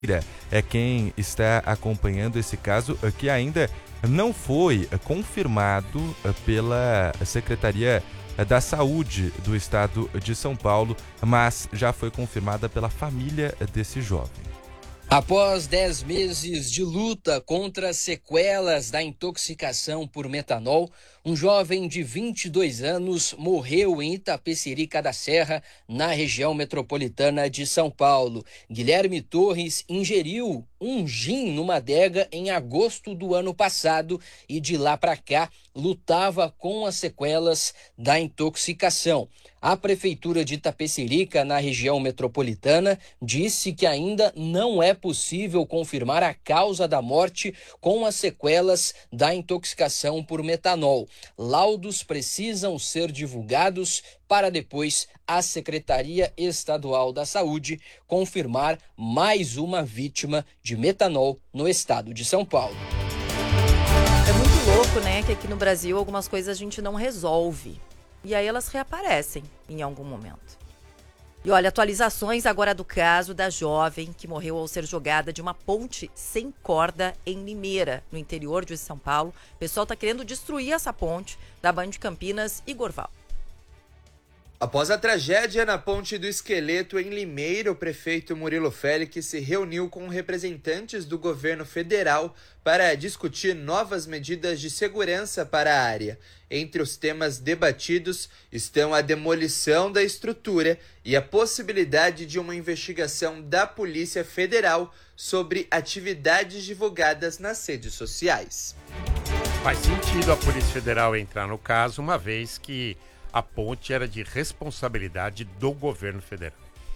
é quem está acompanhando esse caso, que ainda não foi confirmado pela Secretaria da Saúde do Estado de São Paulo, mas já foi confirmada pela família desse jovem. Após 10 meses de luta contra as sequelas da intoxicação por metanol, um jovem de 22 anos morreu em Itapecerica da Serra, na região metropolitana de São Paulo. Guilherme Torres ingeriu um gin numa adega em agosto do ano passado e de lá para cá lutava com as sequelas da intoxicação. A Prefeitura de Itapecerica, na região metropolitana, disse que ainda não é possível confirmar a causa da morte com as sequelas da intoxicação por metanol. Laudos precisam ser divulgados para depois a Secretaria Estadual da Saúde confirmar mais uma vítima de metanol no estado de São Paulo. É muito louco, né, que aqui no Brasil algumas coisas a gente não resolve. E aí elas reaparecem em algum momento. E olha, atualizações agora do caso da jovem que morreu ao ser jogada de uma ponte sem corda em Limeira, no interior de São Paulo. O pessoal está querendo destruir essa ponte da Band de Campinas e Gorval. Após a tragédia na Ponte do Esqueleto em Limeira, o prefeito Murilo Félix se reuniu com representantes do governo federal para discutir novas medidas de segurança para a área. Entre os temas debatidos estão a demolição da estrutura e a possibilidade de uma investigação da Polícia Federal sobre atividades divulgadas nas redes sociais. Faz sentido a Polícia Federal entrar no caso, uma vez que a ponte era de responsabilidade do governo federal.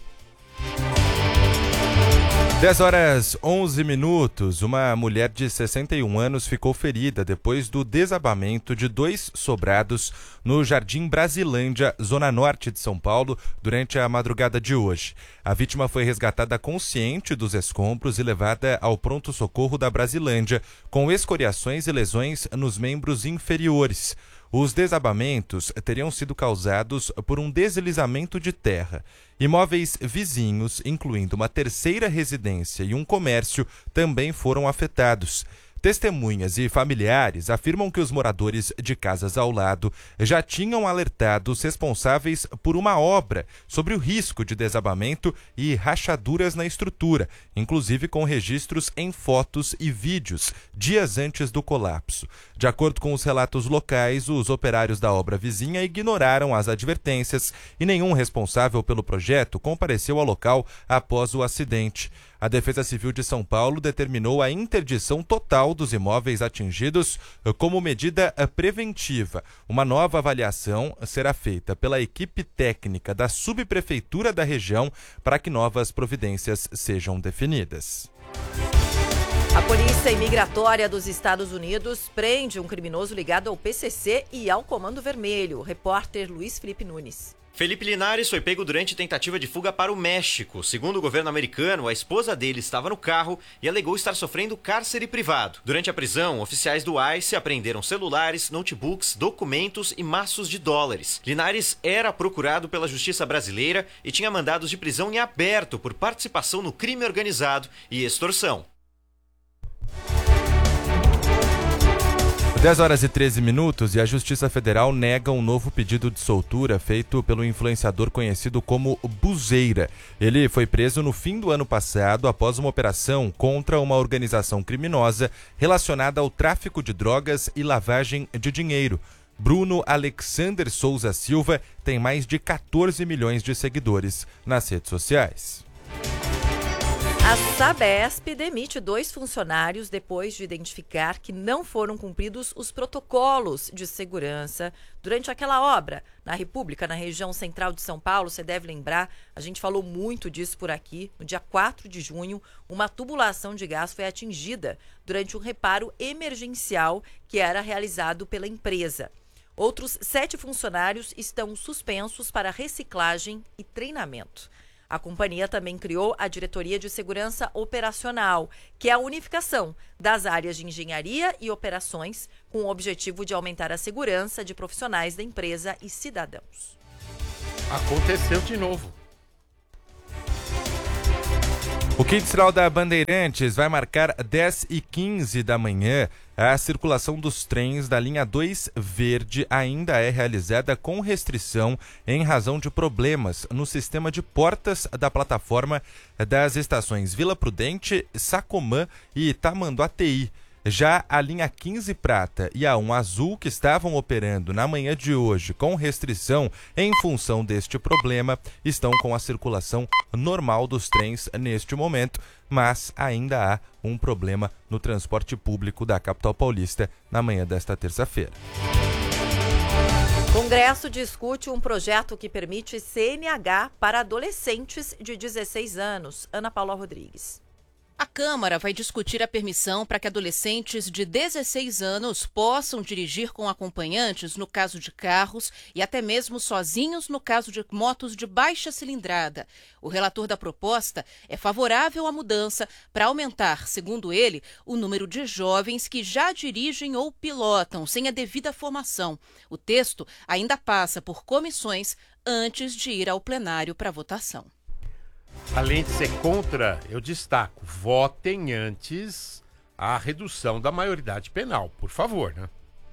10h11, uma mulher de 61 anos ficou ferida depois do desabamento de 2 sobrados no Jardim Brasilândia, zona norte de São Paulo, durante a madrugada de hoje. A vítima foi resgatada consciente dos escombros e levada ao pronto-socorro da Brasilândia, com escoriações e lesões nos membros inferiores. Os desabamentos teriam sido causados por um deslizamento de terra. Imóveis vizinhos, incluindo uma terceira residência e um comércio, também foram afetados. Testemunhas e familiares afirmam que os moradores de casas ao lado já tinham alertado os responsáveis por uma obra sobre o risco de desabamento e rachaduras na estrutura, inclusive com registros em fotos e vídeos dias antes do colapso. De acordo com os relatos locais, os operários da obra vizinha ignoraram as advertências e nenhum responsável pelo projeto compareceu ao local após o acidente. A Defesa Civil de São Paulo determinou a interdição total dos imóveis atingidos como medida preventiva. Uma nova avaliação será feita pela equipe técnica da subprefeitura da região para que novas providências sejam definidas. A Polícia Imigratória dos Estados Unidos prende um criminoso ligado ao PCC e ao Comando Vermelho. Repórter Luiz Felipe Nunes. Felipe Linares foi pego durante tentativa de fuga para o México. Segundo o governo americano, a esposa dele estava no carro e alegou estar sofrendo cárcere privado. Durante a prisão, oficiais do ICE apreenderam celulares, notebooks, documentos e maços de dólares. Linares era procurado pela Justiça Brasileira e tinha mandados de prisão em aberto por participação no crime organizado e extorsão. 10h13 e a Justiça Federal nega um novo pedido de soltura feito pelo influenciador conhecido como Buzeira. Ele foi preso no fim do ano passado após uma operação contra uma organização criminosa relacionada ao tráfico de drogas e lavagem de dinheiro. Bruno Alexander Souza Silva tem mais de 14 milhões de seguidores nas redes sociais. A Sabesp demite 2 funcionários depois de identificar que não foram cumpridos os protocolos de segurança durante aquela obra na República, na região central de São Paulo. Você deve lembrar, a gente falou muito disso por aqui. No dia 4 de junho, uma tubulação de gás foi atingida durante um reparo emergencial que era realizado pela empresa. Outros 7 funcionários estão suspensos para reciclagem e treinamento. A companhia também criou a Diretoria de Segurança Operacional, que é a unificação das áreas de engenharia e operações, com o objetivo de aumentar a segurança de profissionais da empresa e cidadãos. Aconteceu de novo. O quinto sinal da Bandeirantes vai marcar 10h15 da manhã. A circulação dos trens da linha 2 verde ainda é realizada com restrição em razão de problemas no sistema de portas da plataforma das estações Vila Prudente, Sacomã e Tamanduateí. Já a linha 15 prata e a 1 azul, que estavam operando na manhã de hoje com restrição em função deste problema, estão com a circulação normal dos trens neste momento, mas ainda há um problema no transporte público da capital paulista na manhã desta terça-feira. Congresso discute um projeto que permite CNH para adolescentes de 16 anos. Ana Paula Rodrigues. A Câmara vai discutir a permissão para que adolescentes de 16 anos possam dirigir com acompanhantes no caso de carros e até mesmo sozinhos no caso de motos de baixa cilindrada. O relator da proposta é favorável à mudança para aumentar, segundo ele, o número de jovens que já dirigem ou pilotam sem a devida formação. O texto ainda passa por comissões antes de ir ao plenário para votação. Além de ser contra, eu destaco, votem antes a redução da maioridade penal, por favor, né?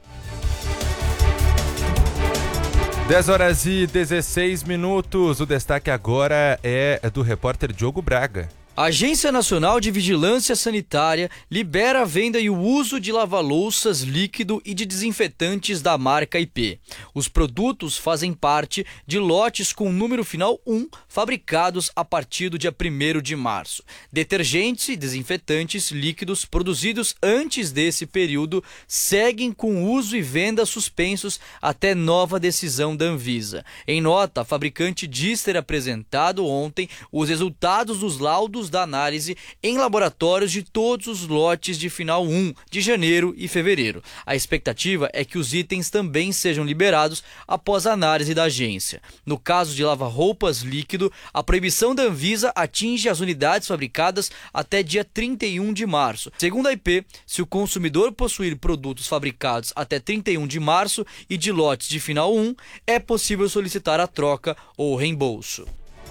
10h16. O destaque agora é do repórter Diogo Braga. A Agência Nacional de Vigilância Sanitária libera a venda e o uso de lava-louças líquido e de desinfetantes da marca IP. Os produtos fazem parte de lotes com número final 1, fabricados a partir do dia 1º de março. Detergentes e desinfetantes líquidos produzidos antes desse período seguem com uso e venda suspensos até nova decisão da Anvisa. Em nota, a fabricante diz ter apresentado ontem os resultados dos laudos da análise em laboratórios de todos os lotes de final 1 de janeiro e fevereiro. A expectativa é que os itens também sejam liberados após a análise da agência. No caso de lava-roupas líquido, a proibição da Anvisa atinge as unidades fabricadas até dia 31 de março. Segundo a IP, se o consumidor possuir produtos fabricados até 31 de março e de lotes de final 1, é possível solicitar a troca ou reembolso.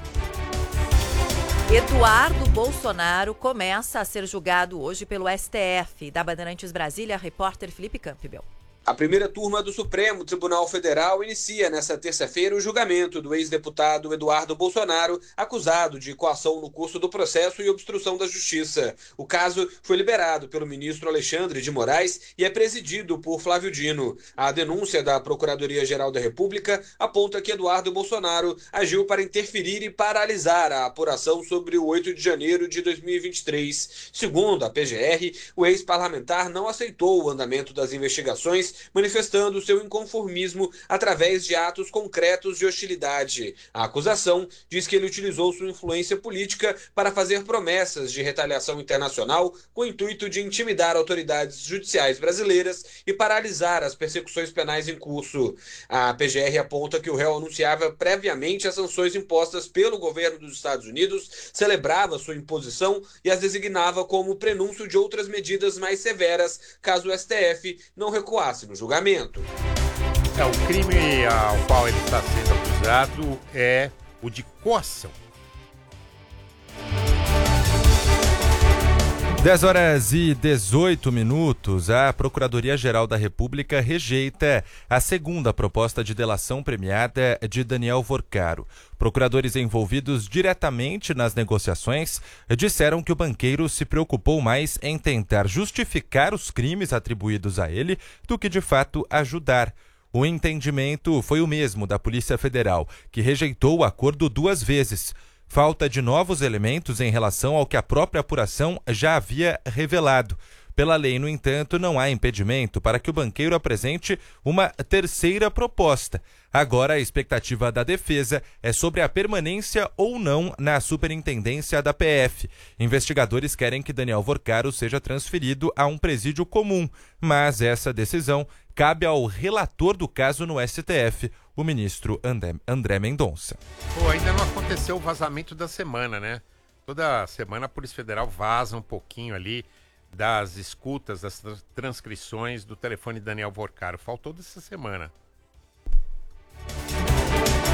Eduardo Bolsonaro começa a ser julgado hoje pelo STF. Da Bandeirantes Brasília, repórter Felipe Campbell. A primeira turma do Supremo Tribunal Federal inicia nesta terça-feira o julgamento do ex-deputado Eduardo Bolsonaro, acusado de coação no curso do processo e obstrução da justiça. O caso foi liberado pelo ministro Alexandre de Moraes e é presidido por Flávio Dino. A denúncia da Procuradoria-Geral da República aponta que Eduardo Bolsonaro agiu para interferir e paralisar a apuração sobre o 8 de janeiro de 2023. Segundo a PGR, o ex-parlamentar não aceitou o andamento das investigações, manifestando seu inconformismo através de atos concretos de hostilidade. A acusação diz que ele utilizou sua influência política para fazer promessas de retaliação internacional com o intuito de intimidar autoridades judiciais brasileiras e paralisar as persecuções penais em curso. A PGR aponta que o réu anunciava previamente as sanções impostas pelo governo dos Estados Unidos, celebrava sua imposição e as designava como prenúncio de outras medidas mais severas caso o STF não recuasse no julgamento. O crime ao qual ele está sendo acusado é o de coação. 10h18. A Procuradoria-Geral da República rejeita a segunda proposta de delação premiada de Daniel Vorcaro. Procuradores envolvidos diretamente nas negociações disseram que o banqueiro se preocupou mais em tentar justificar os crimes atribuídos a ele do que de fato ajudar. O entendimento foi o mesmo da Polícia Federal, que rejeitou o acordo 2 vezes. Falta de novos elementos em relação ao que a própria apuração já havia revelado. Pela lei, no entanto, não há impedimento para que o banqueiro apresente uma terceira proposta. Agora, a expectativa da defesa é sobre a permanência ou não na superintendência da PF. Investigadores querem que Daniel Vorcaro seja transferido a um presídio comum, mas essa decisão cabe ao relator do caso no STF, o ministro André Mendonça. Ainda não aconteceu o vazamento da semana, né? Toda semana a Polícia Federal vaza um pouquinho ali das escutas, das transcrições do telefone de Daniel Vorcaro. Faltou dessa semana.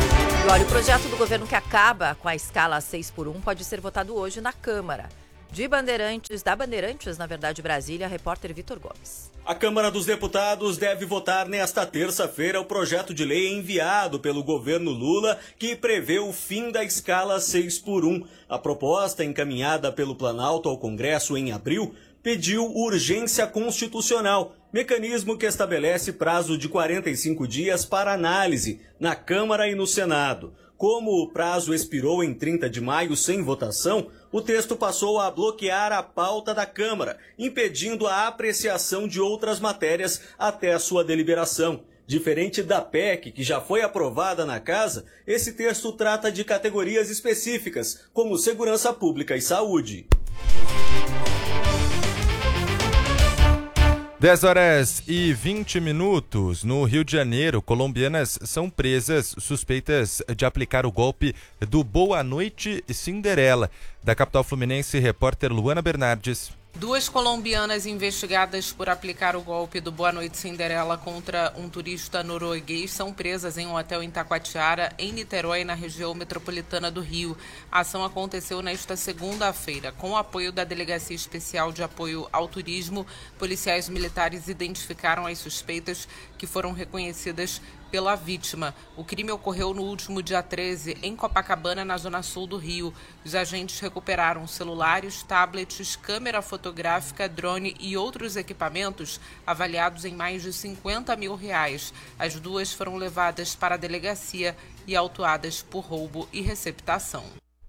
Olha, o projeto do governo que acaba com a escala 6x1 pode ser votado hoje na Câmara. Da Bandeirantes, na verdade, Brasília, repórter Vitor Gomes. A Câmara dos Deputados deve votar nesta terça-feira o projeto de lei enviado pelo governo Lula que prevê o fim da escala 6x1. A proposta, encaminhada pelo Planalto ao Congresso em abril, pediu urgência constitucional, mecanismo que estabelece prazo de 45 dias para análise na Câmara e no Senado. Como o prazo expirou em 30 de maio sem votação, o texto passou a bloquear a pauta da Câmara, impedindo a apreciação de outras matérias até a sua deliberação. Diferente da PEC, que já foi aprovada na Casa, esse texto trata de categorias específicas, como segurança pública e saúde. 10h20. No Rio de Janeiro, colombianas são presas suspeitas de aplicar o golpe do Boa Noite Cinderela. Da capital fluminense, repórter Luana Bernardes. 2 colombianas investigadas por aplicar o golpe do Boa Noite Cinderela contra um turista norueguês são presas em um hotel em Taquatiara, em Niterói, na região metropolitana do Rio. A ação aconteceu nesta segunda-feira. Com o apoio da Delegacia Especial de Apoio ao Turismo, policiais militares identificaram as suspeitas, que foram reconhecidas pela vítima. O crime ocorreu no último dia 13, em Copacabana, na zona sul do Rio. Os agentes recuperaram celulares, tablets, câmera fotográfica, drone e outros equipamentos avaliados em mais de R$50 mil. As 2 foram levadas para a delegacia e autuadas por roubo e receptação.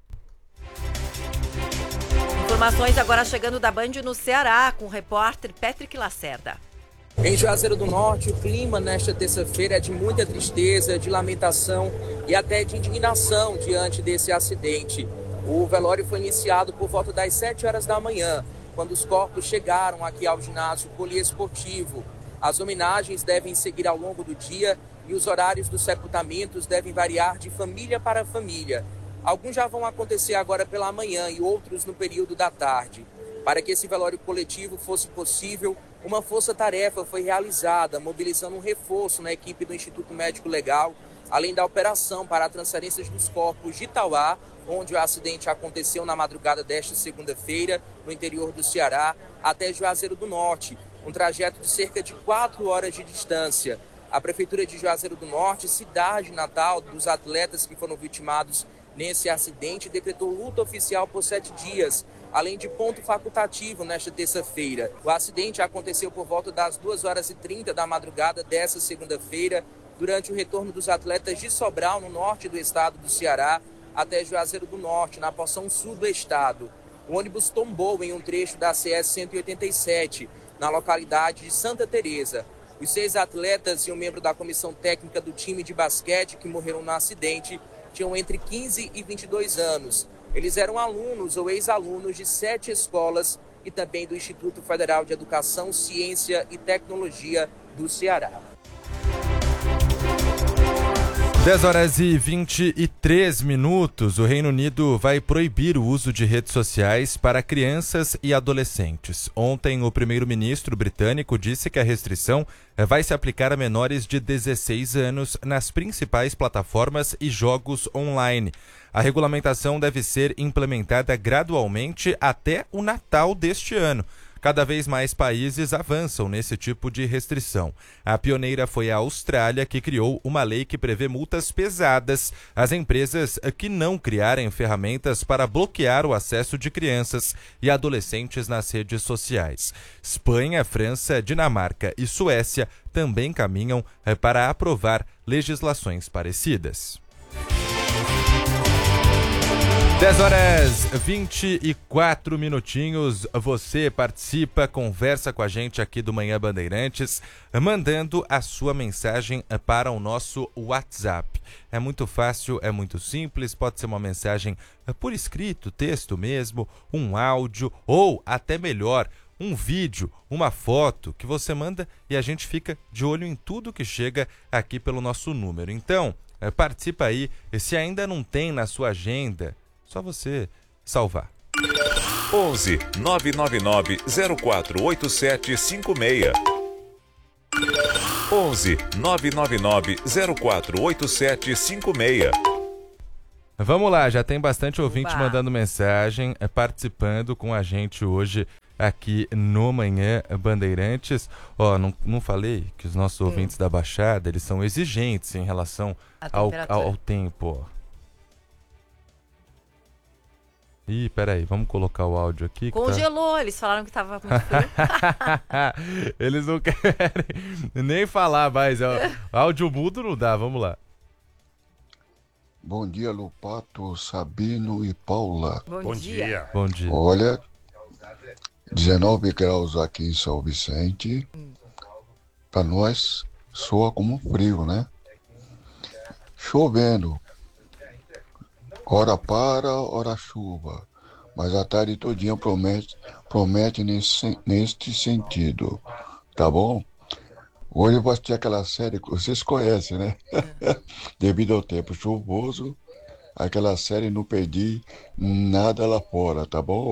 Informações agora chegando da Band no Ceará, com o repórter Patrick Lacerda. Em Juazeiro do Norte, o clima nesta terça-feira é de muita tristeza, de lamentação e até de indignação diante desse acidente. O velório foi iniciado por volta das 7 horas da manhã, quando os corpos chegaram aqui ao ginásio poliesportivo. As homenagens devem seguir ao longo do dia e os horários dos sepultamentos devem variar de família para família. Alguns já vão acontecer agora pela manhã e outros no período da tarde. Para que esse velório coletivo fosse possível, uma força-tarefa foi realizada, mobilizando um reforço na equipe do Instituto Médico Legal, além da operação para a transferência dos corpos de Itauá, onde o acidente aconteceu na madrugada desta segunda-feira, no interior do Ceará, até Juazeiro do Norte, um trajeto de cerca de 4 horas de distância. A Prefeitura de Juazeiro do Norte, cidade natal dos atletas que foram vitimados nesse acidente, decretou luta oficial por 7 dias, além de ponto facultativo nesta terça-feira. O acidente aconteceu por volta das 2h30 da madrugada dessa segunda-feira, durante o retorno dos atletas de Sobral, no norte do estado do Ceará, até Juazeiro do Norte, na porção sul do estado. O ônibus tombou em um trecho da CS 187, na localidade de Santa Teresa. Os 6 atletas e um membro da comissão técnica do time de basquete que morreram no acidente tinham entre 15 e 22 anos. Eles eram alunos ou ex-alunos de 7 escolas e também do Instituto Federal de Educação, Ciência e Tecnologia do Ceará. 10h23. O Reino Unido vai proibir o uso de redes sociais para crianças e adolescentes. Ontem, o primeiro-ministro britânico disse que a restrição vai se aplicar a menores de 16 anos nas principais plataformas e jogos online. A regulamentação deve ser implementada gradualmente até o Natal deste ano. Cada vez mais países avançam nesse tipo de restrição. A pioneira foi a Austrália, que criou uma lei que prevê multas pesadas às empresas que não criarem ferramentas para bloquear o acesso de crianças e adolescentes nas redes sociais. Espanha, França, Dinamarca e Suécia também caminham para aprovar legislações parecidas. 10h24. Você participa, conversa com a gente aqui do Manhã Bandeirantes, mandando a sua mensagem para o nosso WhatsApp. É muito fácil, é muito simples, pode ser uma mensagem por escrito, texto mesmo, um áudio ou até melhor, um vídeo, uma foto que você manda e a gente fica de olho em tudo que chega aqui pelo nosso número. Então, participa aí, e se ainda não tem na sua agenda, só você salvar. 11 999 048756. 11 999 048756. Vamos lá, já tem bastante ouvinte Oba. mandando mensagem, participando com a gente hoje aqui no Manhã Bandeirantes. Ó, não falei que os nossos ouvintes da Baixada, eles são exigentes em relação ao tempo, ó. Ih, peraí, vamos colocar o áudio aqui. Congelou, eles falaram que tava muito frio. Eles não querem nem falar mais. Áudio mudo não dá, vamos lá. Bom dia, Lupato, Sabino e Paula. Bom dia. Bom dia. Olha, 19 graus aqui em São Vicente. Para nós, soa como frio, né? Chovendo. Hora para, hora chuva. Mas a tarde todinha promete neste sentido. Tá bom? Hoje eu vou assistir aquela série que vocês conhecem, né? Devido ao tempo chuvoso, aquela série não perdi nada lá fora, tá bom?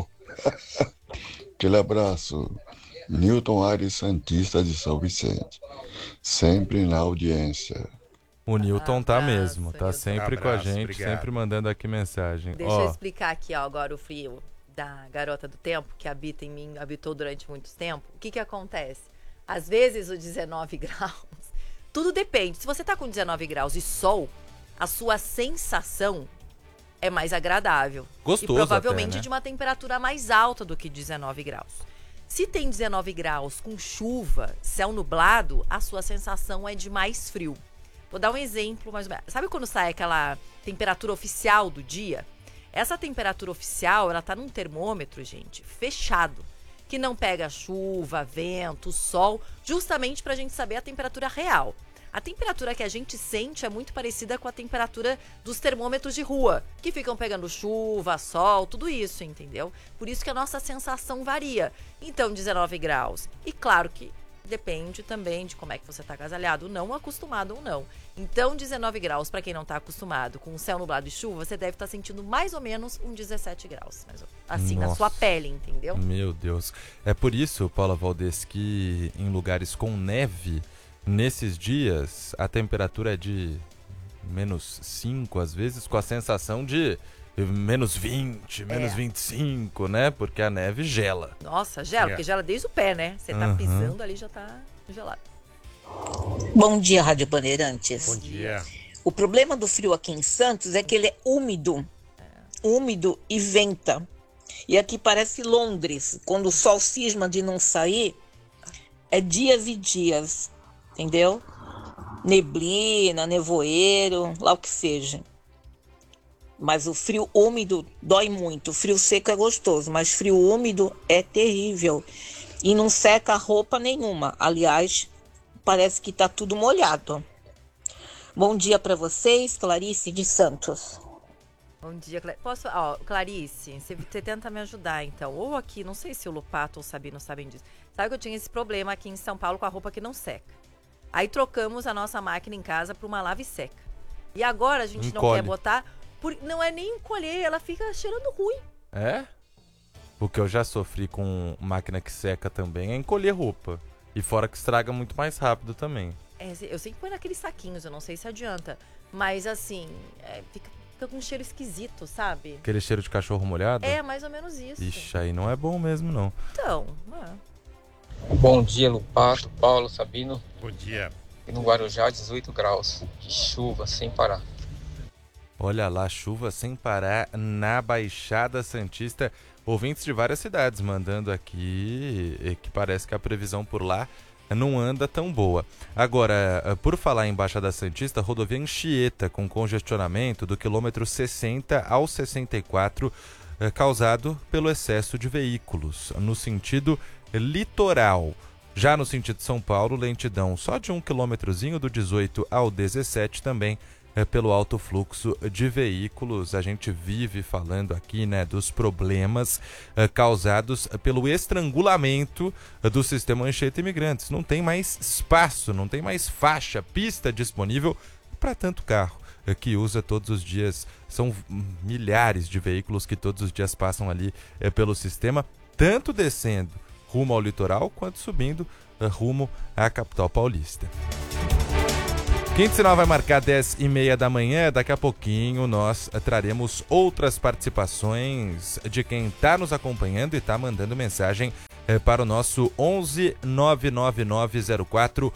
Aquele abraço. Newton Aires Santista de São Vicente. Sempre na audiência. O Newton tá mesmo, tá Newton. sempre com a gente, Obrigado. sempre mandando aqui mensagem. Deixa eu explicar aqui, ó, agora o frio da garota do tempo, que habita em mim, habitou durante muito tempo. O que acontece? Às vezes o 19 graus, tudo depende. Se você tá com 19 graus e sol, a sua sensação é mais agradável. Gostoso e provavelmente até, né? de uma temperatura mais alta do que 19 graus. Se tem 19 graus com chuva, céu nublado, a sua sensação é de mais frio. Vou dar um exemplo, mais ou menos. Sabe quando sai aquela temperatura oficial do dia? Essa temperatura oficial, ela tá num termômetro, gente, fechado, que não pega chuva, vento, sol, justamente pra gente saber a temperatura real. A temperatura que a gente sente é muito parecida com a temperatura dos termômetros de rua, que ficam pegando chuva, sol, tudo isso, entendeu? Por isso que a nossa sensação varia. Então, 19 graus. E claro que depende também de como é que você está agasalhado ou não, acostumado ou não. Então, 19 graus, para quem não está acostumado com céu nublado e chuva, você deve estar sentindo mais ou menos um 17 graus. Assim, na sua pele, entendeu? Meu Deus. É por isso, Paula Valdez, que em lugares com neve, nesses dias, a temperatura é de menos 5, às vezes, com a sensação de menos 20, menos 25, né? Porque a neve gela. Nossa, gela, porque gela desde o pé, né? Você tá pisando ali, já tá gelado. Bom dia, Rádio Bandeirantes. Bom dia. O problema do frio aqui em Santos é que ele é úmido. Úmido e venta. E aqui parece Londres. Quando o sol cisma de não sair, é dias e dias. Entendeu? Neblina, nevoeiro, lá o que seja. Mas o frio úmido dói muito. O frio seco é gostoso, mas frio úmido é terrível. E não seca roupa nenhuma. Aliás, parece que tá tudo molhado. Bom dia para vocês, Clarice de Santos. Bom dia, Posso, Clarice, você tenta me ajudar, então. Ou aqui, não sei se o Lupato ou o Sabino sabem disso. Sabe que eu tinha esse problema aqui em São Paulo com a roupa que não seca. Aí trocamos a nossa máquina em casa para uma lave seca. E agora a gente não quer botar... Não é nem encolher, ela fica cheirando ruim. É? O que eu já sofri com máquina que seca também é encolher roupa. E fora que estraga muito mais rápido também. Eu sempre põe naqueles saquinhos, eu não sei se adianta. Mas assim, fica com um cheiro esquisito, sabe? Aquele cheiro de cachorro molhado? É, mais ou menos isso. Ixi, aí não é bom mesmo, não. Então, Bom dia, Lupato, Paulo, Sabino. Bom dia. E no Guarujá, 18 graus de chuva sem parar. Olha lá, chuva sem parar na Baixada Santista. Ouvintes de várias cidades mandando aqui que parece que a previsão por lá não anda tão boa. Agora, por falar em Baixada Santista, rodovia Anchieta com congestionamento do quilômetro 60 ao 64, causado pelo excesso de veículos no sentido litoral. Já no sentido São Paulo, lentidão só de 1 quilômetrozinho do 18 ao 17 também pelo alto fluxo de veículos. A gente vive falando aqui, né, dos problemas causados pelo estrangulamento do sistema Anchieta Imigrantes. Não tem mais espaço, não tem mais faixa, pista disponível para tanto carro que usa todos os dias. São milhares de veículos que todos os dias passam ali pelo sistema, tanto descendo rumo ao litoral quanto subindo rumo à capital paulista. Quinto sinal vai marcar 10h30 da manhã. Daqui a pouquinho nós traremos outras participações de quem está nos acompanhando e está mandando mensagem para o nosso 11 99904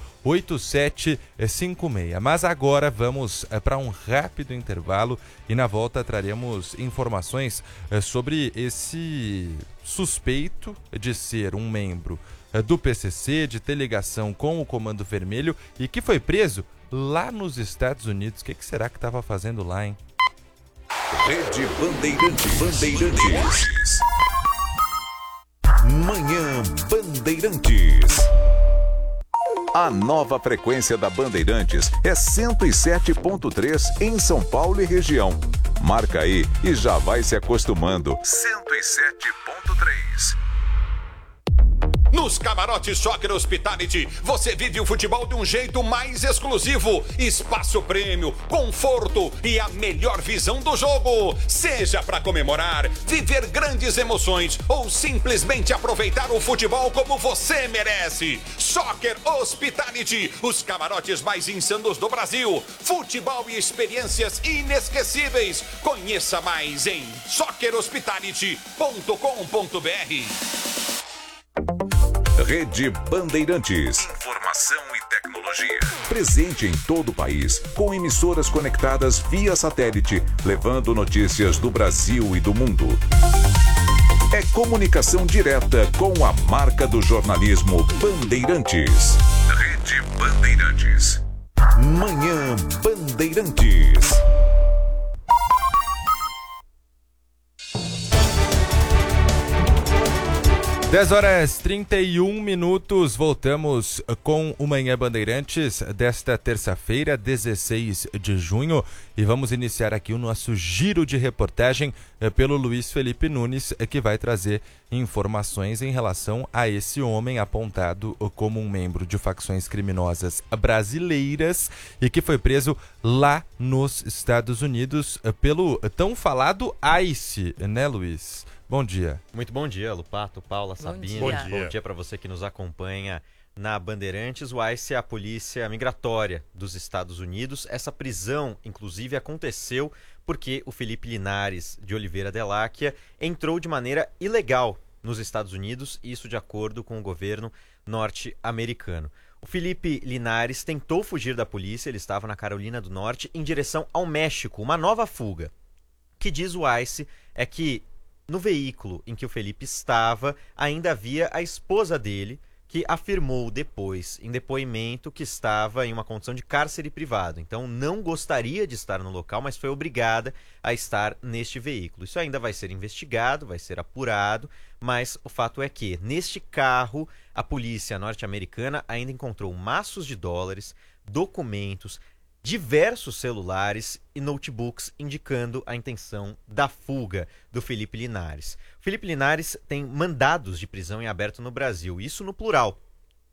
8756. Mas agora vamos para um rápido intervalo e na volta traremos informações sobre esse suspeito de ser um membro do PCC, de ter ligação com o Comando Vermelho e que foi preso lá nos Estados Unidos. O que será que estava fazendo lá, hein? Rede Bandeirantes. Manhã Bandeirantes. A nova frequência da Bandeirantes é 107.3 em São Paulo e região. Marca aí e já vai se acostumando. 107.3. Nos camarotes Soccer Hospitality, você vive o futebol de um jeito mais exclusivo. Espaço prêmio, conforto e a melhor visão do jogo. Seja para comemorar, viver grandes emoções ou simplesmente aproveitar o futebol como você merece. Soccer Hospitality, os camarotes mais insanos do Brasil. Futebol e experiências inesquecíveis. Conheça mais em soccerhospitality.com.br. Rede Bandeirantes. Informação e tecnologia. Presente em todo o país, com emissoras conectadas via satélite, levando notícias do Brasil e do mundo. É comunicação direta com a marca do jornalismo Bandeirantes. Rede Bandeirantes. Manhã Bandeirantes. 10h31, voltamos com o Manhã Bandeirantes desta terça-feira, 16 de junho, e vamos iniciar aqui o nosso giro de reportagem pelo Luiz Felipe Nunes, que vai trazer informações em relação a esse homem apontado como um membro de facções criminosas brasileiras e que foi preso lá nos Estados Unidos pelo tão falado ICE, né, Luiz? Bom dia. Muito bom dia, Lupato, Paula, Sabine. Bom dia para você que nos acompanha na Bandeirantes. O ICE é a Polícia Migratória dos Estados Unidos. Essa prisão, inclusive, aconteceu porque o Felipe Linares de Oliveira Deláquia entrou de maneira ilegal nos Estados Unidos, isso de acordo com o governo norte-americano. O Felipe Linares tentou fugir da polícia, ele estava na Carolina do Norte, em direção ao México, uma nova fuga. O que diz o ICE é que no veículo em que o Felipe estava, ainda havia a esposa dele, que afirmou depois, em depoimento, que estava em uma condição de cárcere privado. Então, não gostaria de estar no local, mas foi obrigada a estar neste veículo. Isso ainda vai ser investigado, vai ser apurado, mas o fato é que, neste carro, a polícia norte-americana ainda encontrou maços de dólares, documentos, diversos celulares e notebooks indicando a intenção da fuga do Felipe Linares. O Felipe Linares tem mandados de prisão em aberto no Brasil, isso no plural.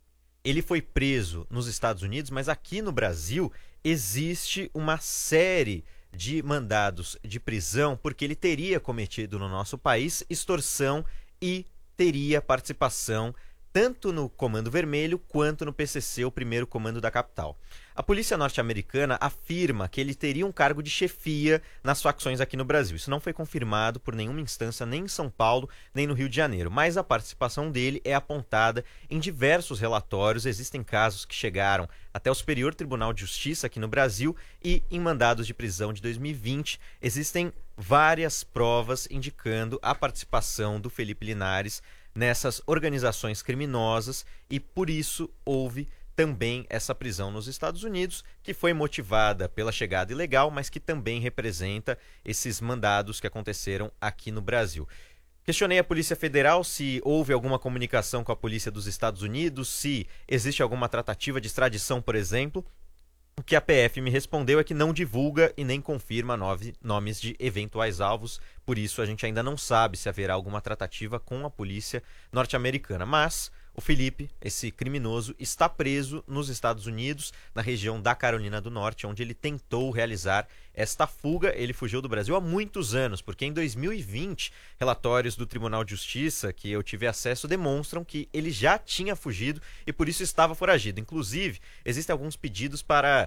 Ele foi preso nos Estados Unidos, mas aqui no Brasil existe uma série de mandados de prisão porque ele teria cometido no nosso país extorsão e teria participação tanto no Comando Vermelho quanto no PCC, o primeiro comando da capital. A polícia norte-americana afirma que ele teria um cargo de chefia nas facções aqui no Brasil. Isso não foi confirmado por nenhuma instância, nem em São Paulo, nem no Rio de Janeiro. Mas a participação dele é apontada em diversos relatórios. Existem casos que chegaram até o Superior Tribunal de Justiça aqui no Brasil e em mandados de prisão de 2020 existem várias provas indicando a participação do Felipe Linares nessas organizações criminosas e por isso houve também essa prisão nos Estados Unidos, que foi motivada pela chegada ilegal, mas que também representa esses mandados que aconteceram aqui no Brasil. Questionei a Polícia Federal se houve alguma comunicação com a Polícia dos Estados Unidos, se existe alguma tratativa de extradição, por exemplo. O que a PF me respondeu é que não divulga e nem confirma nomes de eventuais alvos, por isso a gente ainda não sabe se haverá alguma tratativa com a polícia norte-americana. Mas O Felipe, esse criminoso, está preso nos Estados Unidos, na região da Carolina do Norte, onde ele tentou realizar esta fuga. Ele fugiu do Brasil há muitos anos, porque em 2020, relatórios do Tribunal de Justiça que eu tive acesso demonstram que ele já tinha fugido e por isso estava foragido. Inclusive, existem alguns pedidos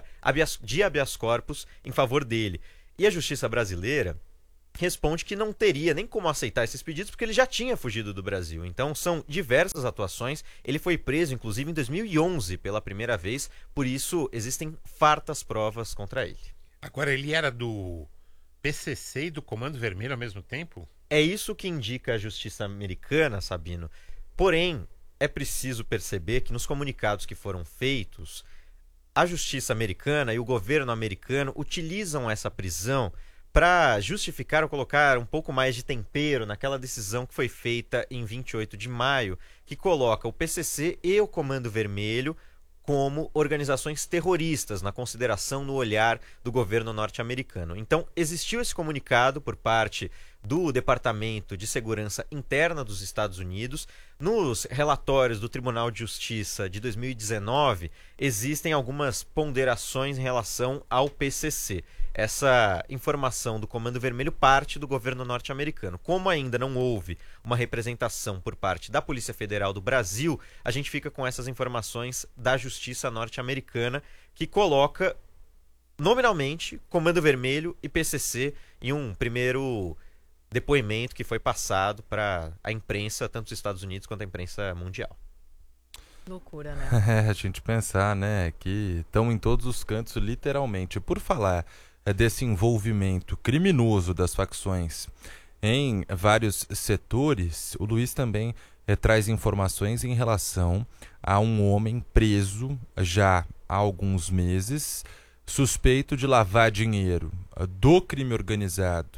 de habeas corpus em favor dele. E a Justiça brasileira responde que não teria nem como aceitar esses pedidos porque ele já tinha fugido do Brasil. Então são diversas atuações. Ele foi preso, inclusive, em 2011 pela primeira vez. Por isso existem fartas provas contra ele. Agora, ele era do PCC e do Comando Vermelho ao mesmo tempo? É isso que indica a justiça americana, Sabino. Porém, é preciso perceber que nos comunicados que foram feitos, a justiça americana e o governo americano utilizam essa prisão para justificar ou colocar um pouco mais de tempero naquela decisão que foi feita em 28 de maio, que coloca o PCC e o Comando Vermelho como organizações terroristas na consideração no olhar do governo norte-americano. Então, existiu esse comunicado por parte do Departamento de Segurança Interna dos Estados Unidos. Nos relatórios do Tribunal de Justiça de 2019, existem algumas ponderações em relação ao PCC. Essa informação do Comando Vermelho parte do governo norte-americano. Como ainda não houve uma representação por parte da Polícia Federal do Brasil, a gente fica com essas informações da Justiça norte-americana, que coloca nominalmente Comando Vermelho e PCC em um primeiro depoimento que foi passado para a imprensa, tanto dos Estados Unidos quanto a imprensa mundial. Loucura, né? A gente pensar, né, que estão em todos os cantos, literalmente. Por falar desse envolvimento criminoso das facções em vários setores, o Luiz também traz informações em relação a um homem preso já há alguns meses, suspeito de lavar dinheiro do crime organizado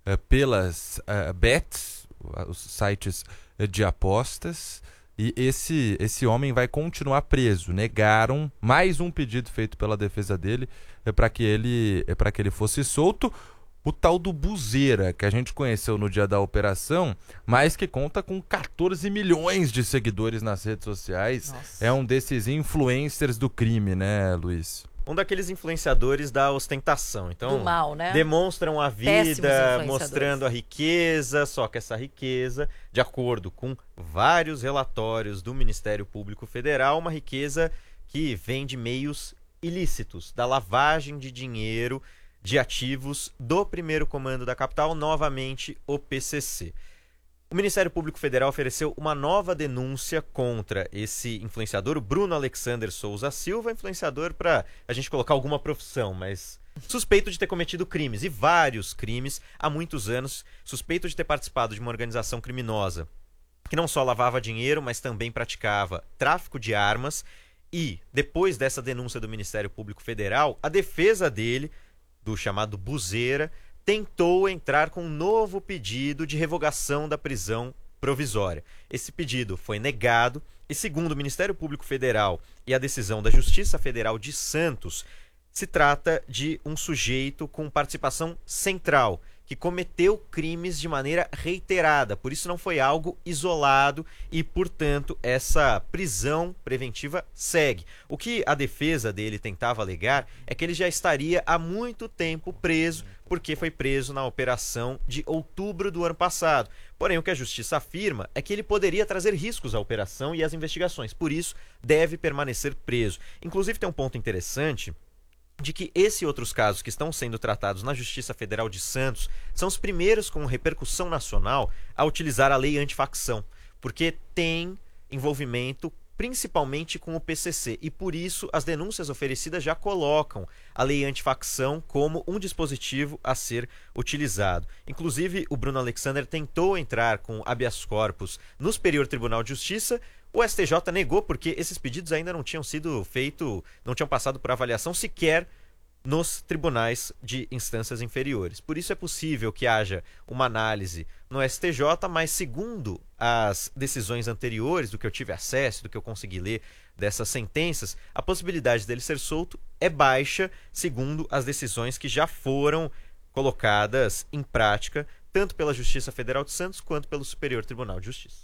pelas bets, os sites de apostas, e esse homem vai continuar preso. Negaram mais um pedido feito pela defesa dele para que ele fosse solto. O tal do Buzeira, que a gente conheceu no dia da operação, mas que conta com 14 milhões de seguidores nas redes sociais. Nossa. É um desses influencers do crime, né, Luiz? Um daqueles influenciadores da ostentação. Então, do mal, né? Demonstram a vida, mostrando a riqueza, só que essa riqueza, de acordo com vários relatórios do Ministério Público Federal, uma riqueza que vem de meios ilícitos, da lavagem de dinheiro de ativos do primeiro comando da capital, novamente o PCC. O Ministério Público Federal ofereceu uma nova denúncia contra esse influenciador, o Bruno Alexander Souza Silva, influenciador para a gente colocar alguma profissão, mas suspeito de ter cometido crimes, e vários crimes, há muitos anos, suspeito de ter participado de uma organização criminosa que não só lavava dinheiro, mas também praticava tráfico de armas. E, depois dessa denúncia do Ministério Público Federal, a defesa dele, do chamado Buzeira, tentou entrar com um novo pedido de revogação da prisão provisória. Esse pedido foi negado e, segundo o Ministério Público Federal e a decisão da Justiça Federal de Santos, se trata de um sujeito com participação central, que cometeu crimes de maneira reiterada. Por isso não foi algo isolado e, portanto, essa prisão preventiva segue. O que a defesa dele tentava alegar é que ele já estaria há muito tempo preso, porque foi preso na operação de outubro do ano passado. Porém, o que a justiça afirma é que ele poderia trazer riscos à operação e às investigações. Por isso, deve permanecer preso. Inclusive, tem um ponto interessante de que esse e outros casos que estão sendo tratados na Justiça Federal de Santos são os primeiros com repercussão nacional a utilizar a lei antifacção, porque tem envolvimento principalmente com o PCC, e por isso as denúncias oferecidas já colocam a lei antifacção como um dispositivo a ser utilizado. Inclusive, o Bruno Alexander tentou entrar com habeas corpus no Superior Tribunal de Justiça. O STJ negou porque esses pedidos ainda não tinham sido feitos, não tinham passado por avaliação sequer nos tribunais de instâncias inferiores. Por isso é possível que haja uma análise no STJ, mas segundo as decisões anteriores, do que eu tive acesso, do que eu consegui ler dessas sentenças, a possibilidade dele ser solto é baixa, segundo as decisões que já foram colocadas em prática, tanto pela Justiça Federal de Santos quanto pelo Superior Tribunal de Justiça.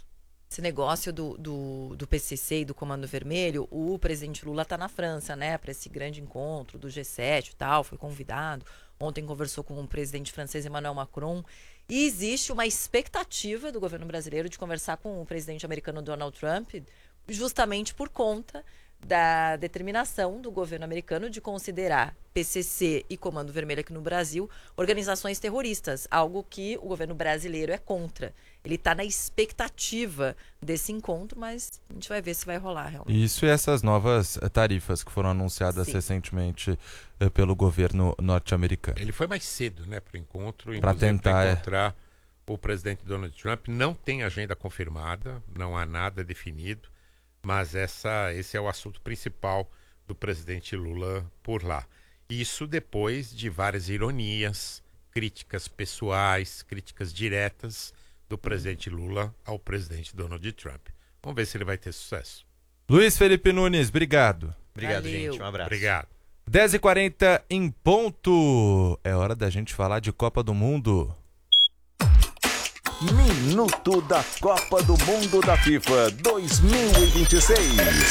esse negócio do PCC e do Comando Vermelho, o presidente Lula está na França, né, para esse grande encontro do G7 e tal, foi convidado. Ontem conversou com o presidente francês Emmanuel Macron. E existe uma expectativa do governo brasileiro de conversar com o presidente americano Donald Trump, justamente por conta da determinação do governo americano de considerar PCC e Comando Vermelho aqui no Brasil organizações terroristas, algo que o governo brasileiro é contra. Ele está na expectativa desse encontro, mas a gente vai ver se vai rolar realmente. Isso e essas novas tarifas que foram anunciadas recentemente pelo governo norte-americano. Ele foi mais cedo, né, para o encontro, para tentar encontrar o presidente Donald Trump. Não tem agenda confirmada, não há nada definido, mas esse é o assunto principal do presidente Lula por lá. Isso depois de várias ironias, críticas pessoais, críticas diretas do presidente Lula ao presidente Donald Trump. Vamos ver se ele vai ter sucesso. Luiz Felipe Nunes, obrigado. Obrigado, gente. Um abraço. Obrigado. 10h40 em ponto. É hora da gente falar de Copa do Mundo. Minuto da Copa do Mundo da FIFA 2026.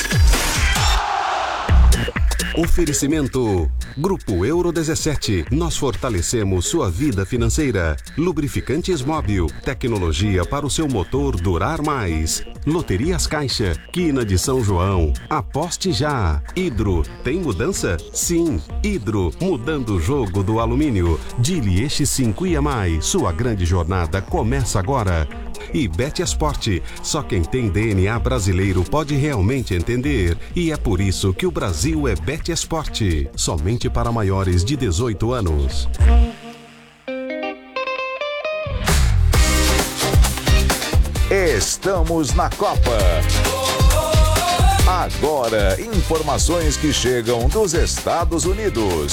Oferecimento Grupo Euro 17. Nós fortalecemos sua vida financeira. Lubrificantes Móbil. Tecnologia para o seu motor durar mais. Loterias Caixa. Quina de São João. Aposte já. Hidro. Tem mudança? Sim. Hidro. Mudando o jogo do alumínio. Dili Eixi 5 e mais. Sua grande jornada começa agora. E Betesporte, só quem tem DNA brasileiro pode realmente entender. E é por isso que o Brasil é Betesporte, somente para maiores de 18 anos. Estamos na Copa. Agora, informações que chegam dos Estados Unidos.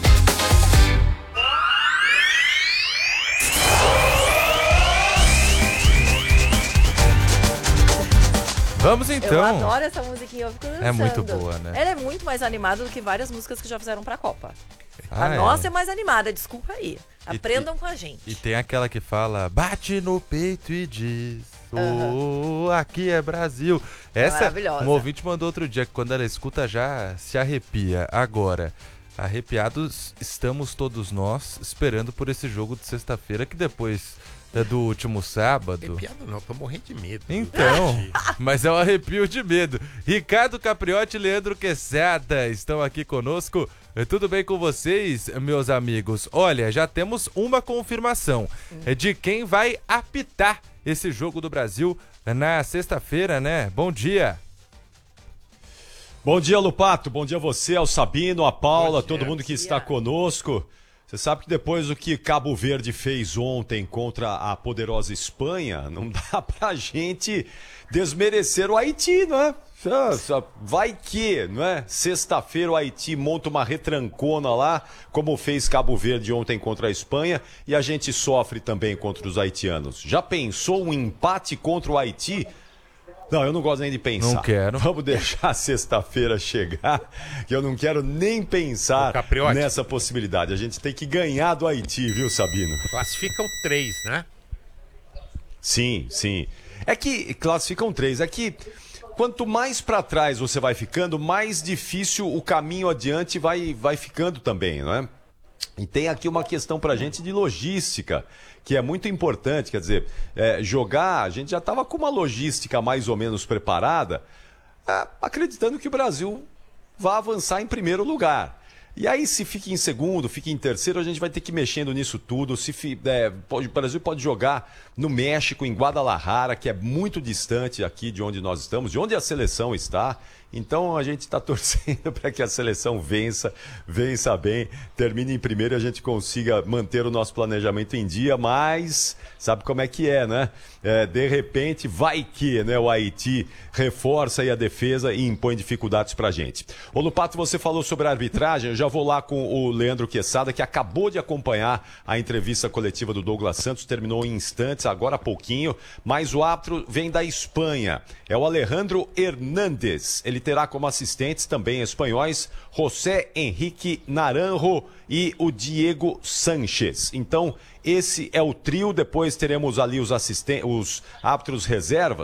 Vamos então. Eu adoro essa musiquinha, eu fico dançando. É muito boa, né? Ela é muito mais animada do que várias músicas que já fizeram pra Copa. A Ah, nossa é mais animada, desculpa aí. Aprendam com a gente. E tem aquela que fala, bate no peito e diz, aqui é Brasil. Essa, maravilhosa. um ouvinte mandou outro dia, que quando ela escuta já se arrepia. Agora, arrepiados estamos todos nós, esperando por esse jogo de sexta-feira, que depois do último sábado... Arrepiado não, tô morrendo de medo. Então, mas é um arrepio de medo. Ricardo Capriotti e Leandro Quesada estão aqui conosco. Tudo bem com vocês, meus amigos? Olha, já temos uma confirmação de quem vai apitar esse jogo do Brasil na sexta-feira, né? Bom dia. Bom dia, Lupato. Bom dia a você, ao Sabino, a Paula, todo mundo que está conosco. Você sabe que depois do que Cabo Verde fez ontem contra a poderosa Espanha, não dá pra gente desmerecer o Haiti, não é? Vai que, não é? Sexta-feira o Haiti monta uma retrancona lá, como fez Cabo Verde ontem contra a Espanha, e a gente sofre também contra os haitianos. Já pensou um empate contra o Haiti? Não, eu não gosto nem de pensar. Não quero. Vamos deixar sexta-feira chegar, que eu não quero nem pensar nessa possibilidade. A gente tem que ganhar do Haiti, viu, Sabino? Classificam 3, né? Sim, sim. É que classificam 3. É que quanto mais para trás você vai ficando, mais difícil o caminho adiante vai ficando também, não é? E tem aqui uma questão pra gente de logística, que é muito importante, quer dizer, jogar, a gente já estava com uma logística mais ou menos preparada, acreditando que o Brasil vai avançar em primeiro lugar. E aí, se fica em segundo, fica em terceiro, a gente vai ter que ir mexendo nisso tudo. O Brasil pode jogar no México, em Guadalajara, que é muito distante aqui de onde nós estamos, de onde a seleção está. Então a gente está torcendo para que a seleção vença bem, termine em primeiro e a gente consiga manter o nosso planejamento em dia, mas sabe como é que é, né? De repente, vai que, né, o Haiti reforça aí a defesa e impõe dificuldades para a gente. Ô Lupato, você falou sobre a arbitragem, eu já vou lá com o Leandro Quesada, que acabou de acompanhar a entrevista coletiva do Douglas Santos, terminou em instantes, agora há pouquinho, mas o árbitro vem da Espanha, é o Alejandro Hernández. Ele terá como assistentes também espanhóis José Henrique Naranjo e o Diego Sánchez. Então, esse é o trio. Depois teremos ali os árbitros reservas.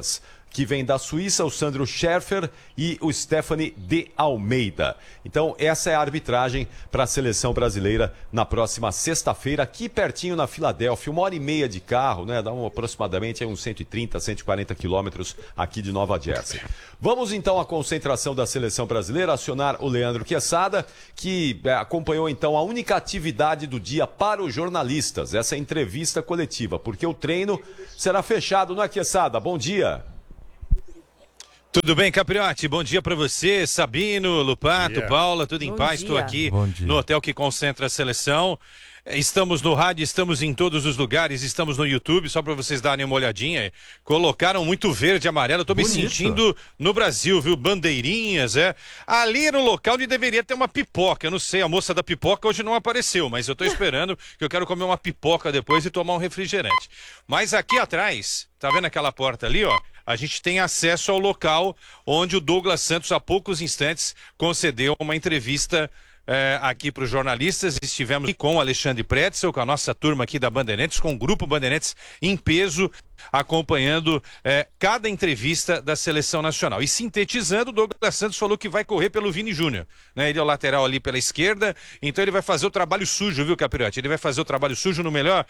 que vem da Suíça, o Sandro Scherfer e o Stephanie de Almeida. Então, essa é a arbitragem para a seleção brasileira na próxima sexta-feira, aqui pertinho na Filadélfia, 1h30 de carro, né? Dá aproximadamente uns 130, 140 quilômetros aqui de Nova Jersey. Vamos então à concentração da seleção brasileira, acionar o Leandro Quesada, que acompanhou então a única atividade do dia para os jornalistas, essa entrevista coletiva, porque o treino será fechado, não é, Quesada? Bom dia. Tudo bem, Capriotti? Bom dia para você, Sabino, Lupato, Paula, tudo em paz? Estou aqui no hotel que concentra a seleção. Estamos no rádio, estamos em todos os lugares, estamos no YouTube, só para vocês darem uma olhadinha. Colocaram muito verde e amarelo, estou me sentindo no Brasil, viu? Bandeirinhas, Ali era um local onde deveria ter uma pipoca, eu não sei, a moça da pipoca hoje não apareceu, mas eu estou esperando que eu quero comer uma pipoca depois e tomar um refrigerante. Mas aqui atrás, tá vendo aquela porta ali, ó? A gente tem acesso ao local onde o Douglas Santos, há poucos instantes, concedeu uma entrevista aqui para os jornalistas. Estivemos com o Alexandre Pretzel, com a nossa turma aqui da Bandeirantes, com o Grupo Bandeirantes em peso, acompanhando cada entrevista da Seleção Nacional. E sintetizando, o Douglas Santos falou que vai correr pelo Vini Júnior, né? Ele é o lateral ali pela esquerda, então ele vai fazer o trabalho sujo, viu, Capriotti? Ele vai fazer o trabalho sujo no melhor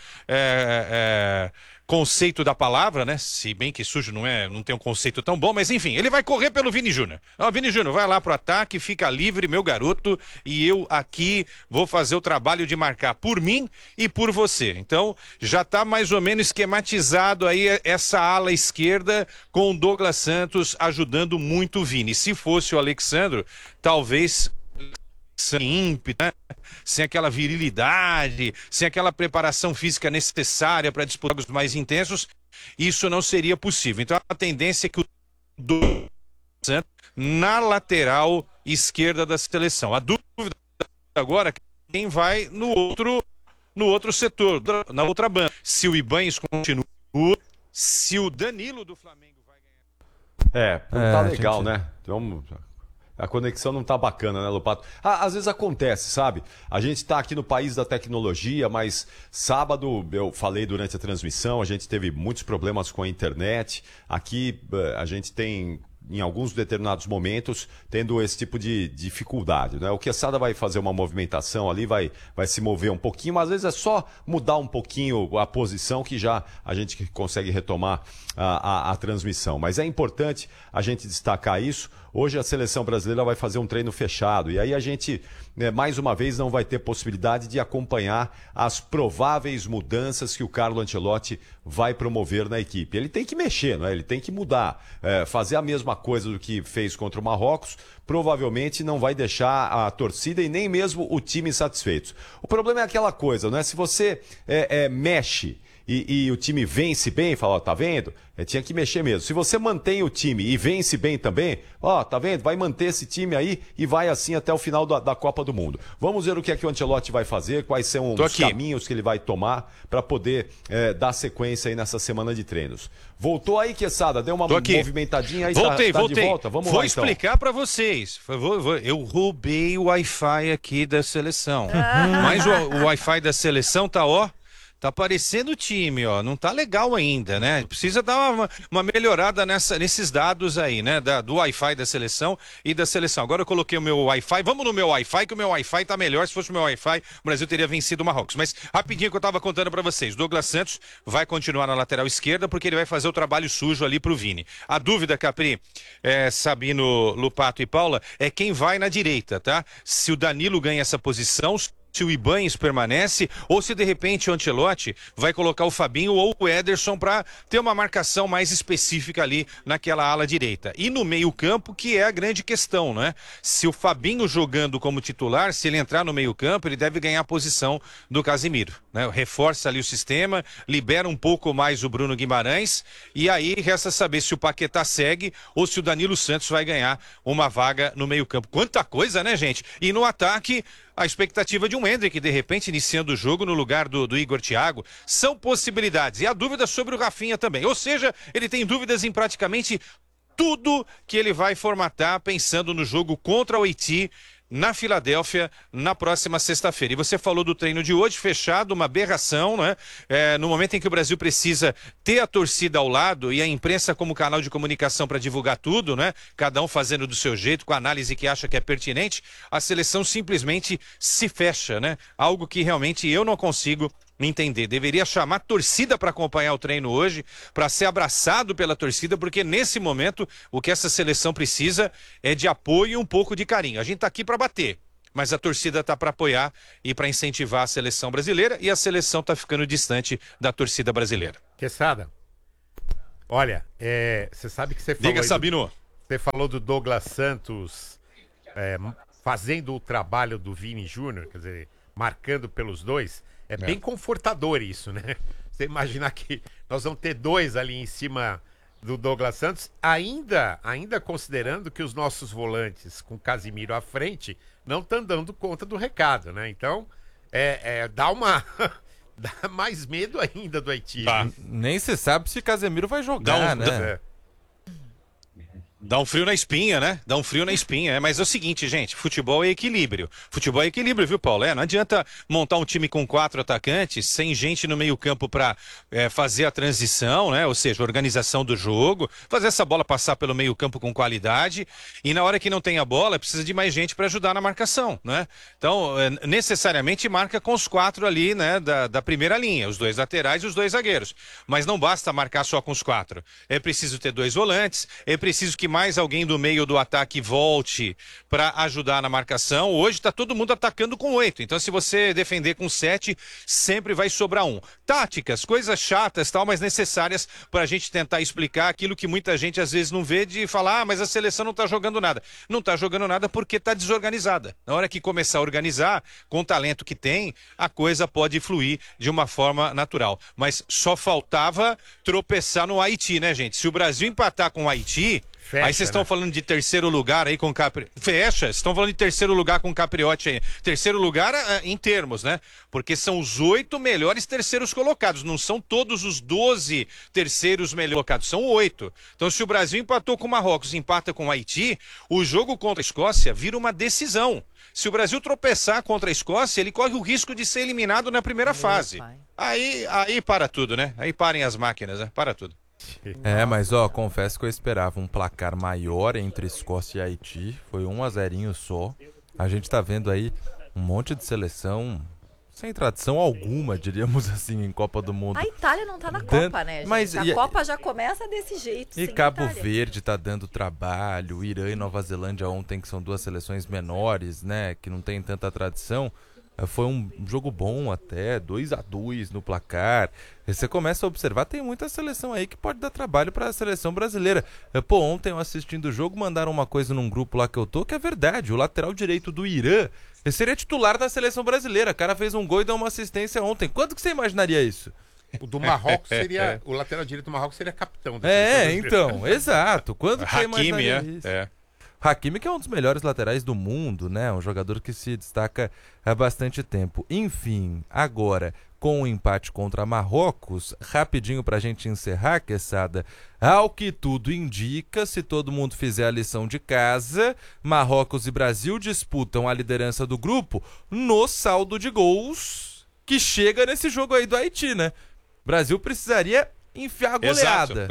conceito da palavra, né? Se bem que sujo não tem um conceito tão bom, mas enfim, ele vai correr pelo Vini Júnior. Ó, Vini Júnior, vai lá pro ataque, fica livre, meu garoto, e eu aqui vou fazer o trabalho de marcar por mim e por você. Então, já tá mais ou menos esquematizado aí essa ala esquerda, com o Douglas Santos ajudando muito o Vini. Se fosse o Alexandro, talvez sem ímpeto, né? Sem aquela virilidade, sem aquela preparação física necessária para disputar jogos mais intensos, isso não seria possível. Então a tendência é que o Douglas Santos na lateral esquerda da seleção. A dúvida agora é quem vai no outro setor, na outra banda. Se o Ibanez continua, se o Danilo do Flamengo vai ganhar. Não tá legal, né? Então, a conexão não tá bacana, né, Lupato? Às vezes acontece, sabe? A gente tá aqui no país da tecnologia, mas sábado, eu falei durante a transmissão, a gente teve muitos problemas com a internet. Aqui a gente tem, em alguns determinados momentos, tendo esse tipo de dificuldade, né? O Quesada vai fazer uma movimentação ali, vai se mover um pouquinho, mas às vezes é só mudar um pouquinho a posição que já a gente consegue retomar a transmissão. Mas é importante a gente destacar isso. Hoje a seleção brasileira vai fazer um treino fechado e aí a gente, mais uma vez, não vai ter possibilidade de acompanhar as prováveis mudanças que o Carlo Ancelotti vai promover na equipe. Ele tem que mexer, não é? Ele tem que mudar, fazer a mesma coisa do que fez contra o Marrocos, provavelmente não vai deixar a torcida e nem mesmo o time satisfeitos. O problema é aquela coisa, não é? Se você mexe e o time vence bem, fala, ó, tá vendo? Tinha que mexer mesmo. Se você mantém o time e vence bem também, ó, tá vendo? Vai manter esse time aí e vai assim até o final da Copa do Mundo. Vamos ver o que é que o Ancelotti vai fazer, quais são os caminhos que ele vai tomar para poder dar sequência aí nessa semana de treinos. Voltou aí, Quesada? Deu uma movimentadinha aí? Voltei. De volta? Vamos Vou lá, então. explicar para vocês. Eu roubei o Wi-Fi aqui da seleção. Mas o Wi-Fi da seleção tá, ó, tá parecendo o time, ó, não tá legal ainda, né? Precisa dar uma melhorada nesses dados aí, né? Do Wi-Fi da seleção e da seleção. Agora eu coloquei o meu Wi-Fi, vamos no meu Wi-Fi, que o meu Wi-Fi tá melhor. Se fosse o meu Wi-Fi, o Brasil teria vencido o Marrocos. Mas rapidinho que eu tava contando pra vocês, Douglas Santos vai continuar na lateral esquerda porque ele vai fazer o trabalho sujo ali pro Vini. A dúvida, Capri, Sabino, Lupato e Paula, é quem vai na direita, tá? Se o Danilo ganha essa posição, se o Ibanez permanece, ou se de repente o Ancelotti vai colocar o Fabinho ou o Ederson para ter uma marcação mais específica ali naquela ala direita. E no meio-campo, que é a grande questão, né? Se o Fabinho jogando como titular, se ele entrar no meio-campo, ele deve ganhar a posição do Casimiro, né? Reforça ali o sistema, libera um pouco mais o Bruno Guimarães, e aí resta saber se o Paquetá segue ou se o Danilo Santos vai ganhar uma vaga no meio-campo. Quanta coisa, né, gente? E no ataque, a expectativa de um Endrick, de repente, iniciando o jogo no lugar do Igor Thiago. São possibilidades. E a dúvida sobre o Rafinha também. Ou seja, ele tem dúvidas em praticamente tudo que ele vai formatar, pensando no jogo contra o Haiti na Filadélfia na próxima sexta-feira. E você falou do treino de hoje, fechado, uma aberração, né? No momento em que o Brasil precisa ter a torcida ao lado e a imprensa como canal de comunicação para divulgar tudo, né? Cada um fazendo do seu jeito, com a análise que acha que é pertinente, a seleção simplesmente se fecha, né? Algo que realmente eu não consigo entender. Deveria chamar a torcida para acompanhar o treino hoje, para ser abraçado pela torcida, porque nesse momento o que essa seleção precisa é de apoio e um pouco de carinho. A gente está aqui para bater, mas a torcida está para apoiar e para incentivar a seleção brasileira, e a seleção está ficando distante da torcida brasileira. Quesada, olha, você sabe que você falou... Diga, Sabino. Você falou do Douglas Santos fazendo o trabalho do Vini Júnior, quer dizer, marcando pelos dois. É bem confortador isso, né? Você imaginar que nós vamos ter dois ali em cima do Douglas Santos, ainda considerando que os nossos volantes com Casimiro à frente não estão dando conta do recado, né? Então, dá mais medo ainda do Haiti. Tá. Nem se sabe se Casemiro vai jogar, né? Dá um frio na espinha, né? Dá um frio na espinha. Mas é o seguinte, gente, futebol é equilíbrio. Futebol é equilíbrio, viu, Paulo? Não adianta montar um time com 4 atacantes, sem gente no meio-campo para fazer a transição, né? Ou seja, organização do jogo, fazer essa bola passar pelo meio-campo com qualidade, e na hora que não tem a bola, precisa de mais gente para ajudar na marcação, né? Então, necessariamente marca com os 4 ali, né? Da primeira linha, os 2 laterais e os 2 zagueiros. Mas não basta marcar só com os 4. É preciso ter 2 volantes, é preciso que mais alguém do meio do ataque volte para ajudar na marcação. Hoje está todo mundo atacando com 8, então se você defender com 7, sempre vai sobrar um. Táticas, coisas chatas, tal, mas necessárias para a gente tentar explicar aquilo que muita gente às vezes não vê, de falar, mas a seleção não está jogando nada. Não está jogando nada porque está desorganizada. Na hora que começar a organizar, com o talento que tem, a coisa pode fluir de uma forma natural. Mas só faltava tropeçar no Haiti, né, gente? Se o Brasil empatar com o Haiti... Fecha, aí vocês estão falando de terceiro lugar aí com Capriotti. Fecha, vocês estão falando de terceiro lugar com Capriotti aí. Terceiro lugar em termos, né? Porque são os 8 melhores terceiros colocados. Não são todos os 12 terceiros melhores colocados, são 8. Então, se o Brasil empatou com o Marrocos e empata com o Haiti, o jogo contra a Escócia vira uma decisão. Se o Brasil tropeçar contra a Escócia, ele corre o risco de ser eliminado na primeira fase. Aí para tudo, né? Aí parem as máquinas, né? Para tudo. Mas confesso que eu esperava um placar maior entre Escócia e Haiti. Foi 1-0 só. A gente tá vendo aí um monte de seleção sem tradição alguma, diríamos assim, em Copa do Mundo. A Itália não tá na Copa, né, gente? Mas a Copa já começa desse jeito. E Cabo Verde tá dando trabalho, Irã e Nova Zelândia ontem, que são 2 seleções menores, né, que não tem tanta tradição. Foi um jogo bom até, 2-2 no placar. E você começa a observar, tem muita seleção aí que pode dar trabalho para a seleção brasileira. Ontem eu assistindo o jogo, mandaram uma coisa num grupo lá que eu tô, que é verdade. O lateral direito do Irã, ele seria titular da seleção brasileira. O cara fez um gol e deu uma assistência ontem. Quanto que você imaginaria isso? O do Marrocos seria, o lateral direito do Marrocos seria capitão. Então, exato. Quanto que você imaginaria isso? Hakimi, que é um dos melhores laterais do mundo, né? Um jogador que se destaca há bastante tempo. Enfim, agora, com o empate contra Marrocos, rapidinho pra gente encerrar, Quesada, ao que tudo indica, se todo mundo fizer a lição de casa, Marrocos e Brasil disputam a liderança do grupo no saldo de gols que chega nesse jogo aí do Haiti, né? Brasil precisaria enfiar a goleada.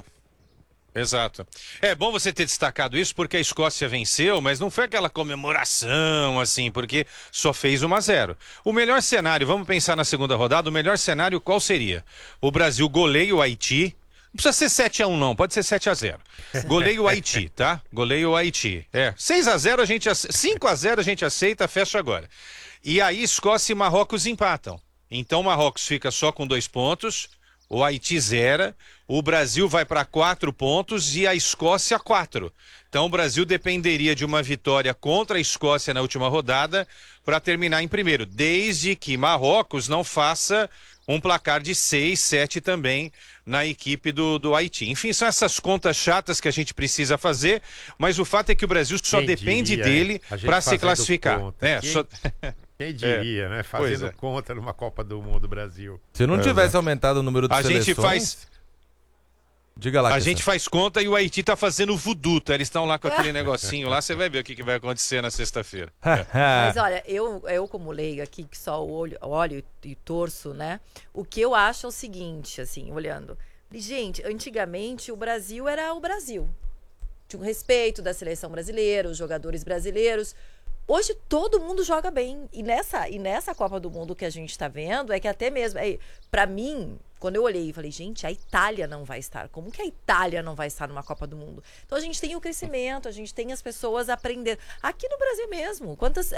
Exato. É bom você ter destacado isso, porque a Escócia venceu, mas não foi aquela comemoração, assim, porque só fez 1-0. O melhor cenário, vamos pensar na segunda rodada, o melhor cenário qual seria? O Brasil goleia o Haiti, não precisa ser 7-1 não, pode ser 7-0. Goleia o Haiti, tá? Goleia o Haiti. 6-0 5-0 a gente aceita, fecha agora. E aí Escócia e Marrocos empatam. Então o Marrocos fica só com 2 pontos, o Haiti 0, o Brasil vai para 4 pontos e a Escócia 4. Então o Brasil dependeria de uma vitória contra a Escócia na última rodada para terminar em primeiro, desde que Marrocos não faça um placar de 6, 7 também na equipe do Haiti. Enfim, são essas contas chatas que a gente precisa fazer, mas o fato é que o Brasil só depende dele para se classificar. Quem diria, né? Fazendo conta numa Copa do Mundo Brasil. Se não tivesse aumentado o número de seleções... gente faz... Diga lá. A gente faz conta e o Haiti tá fazendo voodoo, tá? Eles estão lá com aquele negocinho lá, você vai ver o que vai acontecer na sexta-feira. Mas olha, eu como leigo aqui, que só olho e torço, né? O que eu acho é o seguinte, assim, olhando. Gente, antigamente o Brasil era o Brasil. Tinha um respeito da seleção brasileira, os jogadores brasileiros. Hoje todo mundo joga bem. E nessa Copa do Mundo que a gente está vendo, é que até mesmo... Para mim, quando eu olhei e falei, gente, a Itália não vai estar. Como que a Itália não vai estar numa Copa do Mundo? Então a gente tem o crescimento, a gente tem as pessoas aprendendo. Aqui no Brasil mesmo, quantos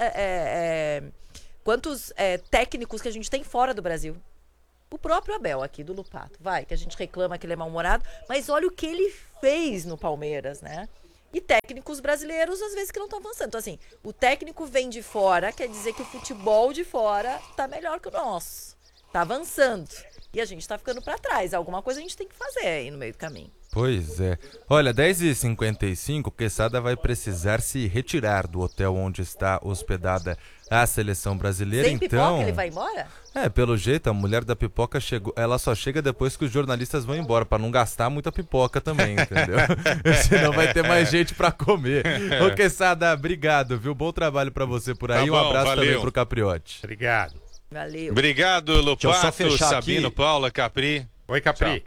técnicos que a gente tem fora do Brasil? O próprio Abel aqui do Lupato, que a gente reclama que ele é mal-humorado, mas olha o que ele fez no Palmeiras, né? E técnicos brasileiros, às vezes, que não estão avançando. Então, assim, o técnico vem de fora, quer dizer que o futebol de fora tá melhor que o nosso. Tá avançando. E a gente tá ficando para trás. Alguma coisa a gente tem que fazer aí no meio do caminho. Pois é. Olha, 10h55, Quesada vai precisar se retirar do hotel onde está hospedada a seleção brasileira. Sem então, pipoca, ele vai embora? Pelo jeito, a mulher da pipoca chegou. Ela só chega depois que os jornalistas vão embora, para não gastar muita pipoca também, entendeu? Senão vai ter mais gente para comer. Ô, Quesada, obrigado, viu? Bom trabalho para você por aí. Tá bom, um abraço valeu. também pro Capriotti. Obrigado. Valeu. Obrigado, Lupato, Sabino, aqui. Paula, Capri. Oi, Capri.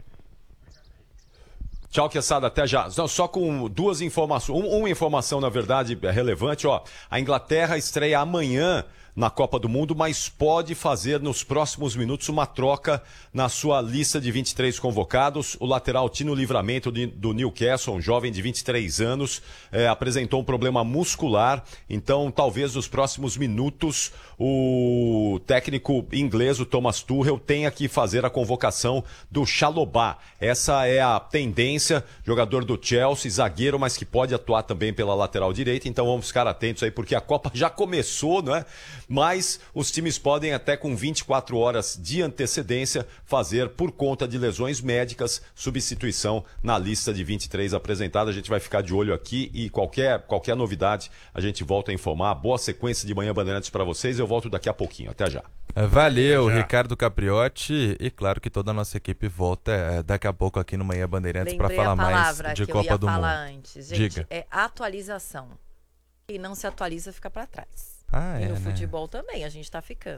Tchau, Quesada, até já. Só com duas informações. Uma informação, na verdade, é relevante. A Inglaterra estreia amanhã na Copa do Mundo, mas pode fazer nos próximos minutos uma troca na sua lista de 23 convocados. O lateral Tino Livramento do Newcastle, um jovem de 23 anos, apresentou um problema muscular, então talvez nos próximos minutos o técnico inglês, o Thomas Tuchel, tenha que fazer a convocação do Chalobah. Essa é a tendência, jogador do Chelsea, zagueiro, mas que pode atuar também pela lateral direita, então vamos ficar atentos aí, porque a Copa já começou, não é? Mas os times podem até com 24 horas de antecedência fazer, por conta de lesões médicas, substituição na lista de 23 apresentada. A gente vai ficar de olho aqui e qualquer novidade a gente volta a informar. Boa sequência de Manhã Bandeirantes para vocês. Eu volto daqui a pouquinho. Até já. Valeu, Ricardo Capriotti. E claro que toda a nossa equipe volta daqui a pouco aqui no Manhã Bandeirantes para falar mais de Copa do Mundo. Antes. Gente, diga. É atualização. Quem não se atualiza fica para trás. E no futebol também, a gente tá ficando.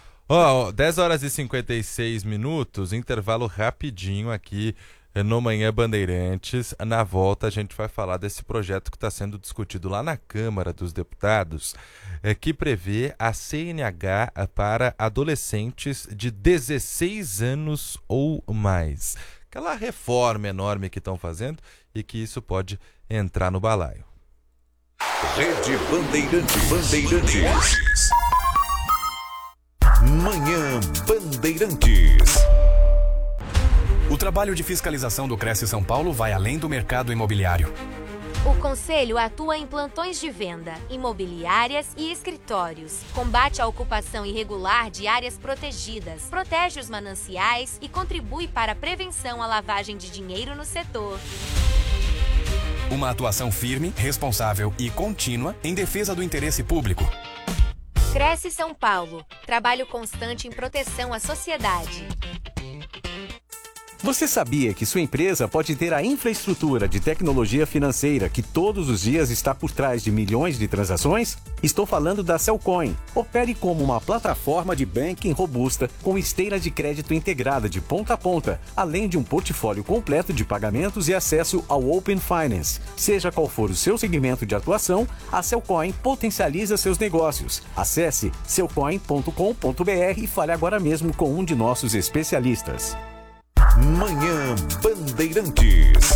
10h56, intervalo rapidinho aqui no Manhã Bandeirantes. Na volta a gente vai falar desse projeto que está sendo discutido lá na Câmara dos Deputados, que prevê a CNH para adolescentes de 16 anos ou mais. Aquela reforma enorme que estão fazendo e que isso pode entrar no balaio. Rede Bandeirantes. Manhã Bandeirantes. O trabalho de fiscalização do Cresce São Paulo vai além do mercado imobiliário. O Conselho atua em plantões de venda, imobiliárias e escritórios. Combate a ocupação irregular de áreas protegidas, protege os mananciais e contribui para a prevenção à lavagem de dinheiro no setor. Uma atuação firme, responsável e contínua em defesa do interesse público. Cresce São Paulo. Trabalho constante em proteção à sociedade. Você sabia que sua empresa pode ter a infraestrutura de tecnologia financeira que todos os dias está por trás de milhões de transações? Estou falando da Cellcoin. Opere como uma plataforma de banking robusta com esteira de crédito integrada de ponta a ponta, além de um portfólio completo de pagamentos e acesso ao Open Finance. Seja qual for o seu segmento de atuação, a Cellcoin potencializa seus negócios. Acesse cellcoin.com.br e fale agora mesmo com um de nossos especialistas. Manhã Bandeirantes.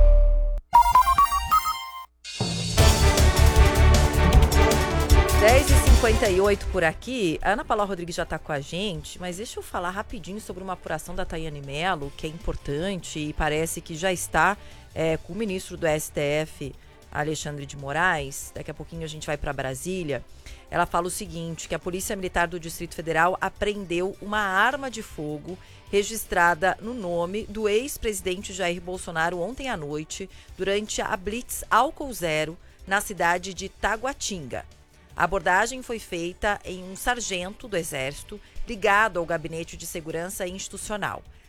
(10h58) por aqui. A Ana Paula Rodrigues já está com a gente, mas deixa eu falar rapidinho sobre uma apuração da Tayane Mello, que é importante e parece que já está com o ministro do STF, Alexandre de Moraes. Daqui a pouquinho a gente vai para Brasília. Ela fala o seguinte, que a Polícia Militar do Distrito Federal apreendeu uma arma de fogo registrada no nome do ex-presidente Jair Bolsonaro ontem à noite, durante a Blitz Álcool Zero, na cidade de Taguatinga. A abordagem foi feita em um sargento do Exército ligado ao Gabinete de Segurança Institucional.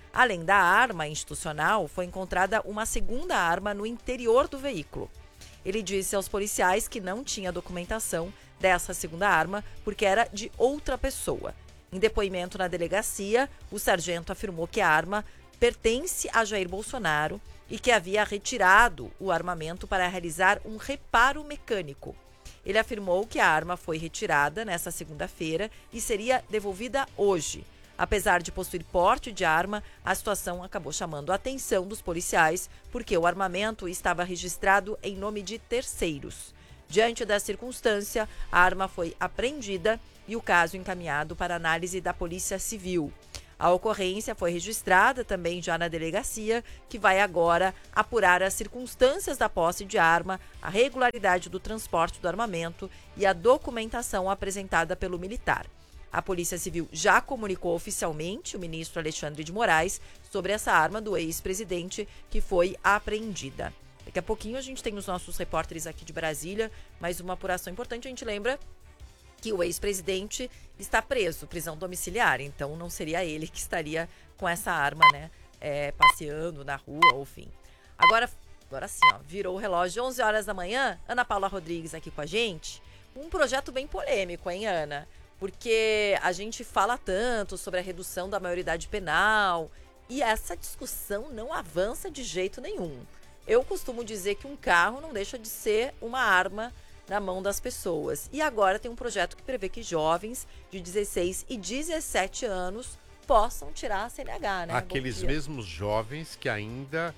Além da arma institucional, foi encontrada uma segunda arma no interior do veículo. Ele disse aos policiais que não tinha documentação dessa segunda arma porque era de outra pessoa. Em depoimento na delegacia, o sargento afirmou que a arma pertence a Jair Bolsonaro e que havia retirado o armamento para realizar um reparo mecânico. Ele afirmou que a arma foi retirada nesta segunda-feira e seria devolvida hoje. Apesar de possuir porte de arma, a situação acabou chamando a atenção dos policiais porque o armamento estava registrado em nome de terceiros. Diante da circunstância, a arma foi apreendida e o caso encaminhado para análise da Polícia Civil. A ocorrência foi registrada também já na delegacia, que vai agora apurar as circunstâncias da posse de arma, a regularidade do transporte do armamento e a documentação apresentada pelo militar. A Polícia Civil já comunicou oficialmente o ministro Alexandre de Moraes sobre essa arma do ex-presidente que foi apreendida. Daqui a pouquinho a gente tem os nossos repórteres aqui de Brasília, mais uma apuração importante. A gente lembra que o ex-presidente está preso, prisão domiciliar, então não seria ele que estaria com essa arma, né, passeando na rua, ou enfim. Agora sim, ó, virou o relógio, 11 horas da manhã, Ana Paula Rodrigues aqui com a gente. Um projeto bem polêmico, hein, Ana? Porque a gente fala tanto sobre a redução da maioridade penal e essa discussão não avança de jeito nenhum. Eu costumo dizer que um carro não deixa de ser uma arma na mão das pessoas. E agora tem um projeto que prevê que jovens de 16 e 17 anos possam tirar a CNH, né? Aqueles mesmos jovens que ainda